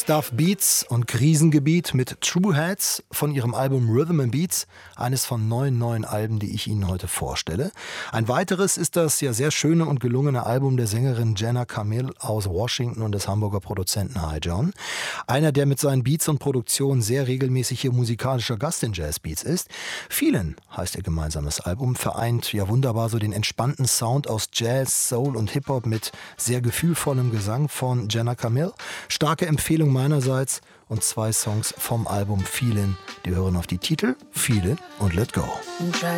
Stuff Beats und Krisengebiet mit True Heads von ihrem Album Rhythm and Beats, eines von 9 neuen Alben, die ich Ihnen heute vorstelle. Ein weiteres ist das ja sehr schöne und gelungene Album der Sängerin Jenna Camille aus Washington und des Hamburger Produzenten Hi John. Einer, der mit seinen Beats und Produktionen sehr regelmäßig hier musikalischer Gast in Jazz Beats ist. Feelin' heißt ihr gemeinsames Album, vereint ja wunderbar so den entspannten Sound aus Jazz, Soul und Hip-Hop mit sehr gefühlvollem Gesang von Jenna Camille. Starke Empfehlung meinerseits und 2 Songs vom Album Feelin'. Die hören auf die Titel Feelin' und Let Go.